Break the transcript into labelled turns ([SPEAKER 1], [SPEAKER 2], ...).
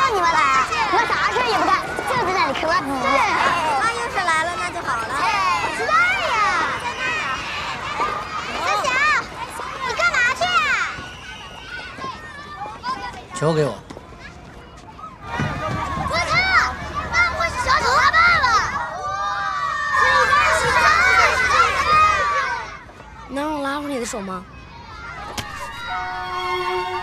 [SPEAKER 1] 你们来，我啥事也不干，就在那里嗑瓜子。
[SPEAKER 2] 对，他要是来了那就好了。
[SPEAKER 1] 我知道呀。小小，你干嘛去啊？
[SPEAKER 3] 球给我。
[SPEAKER 1] 我操！那不会是小丑他爸爸？
[SPEAKER 2] 能让我拉会儿你的手吗？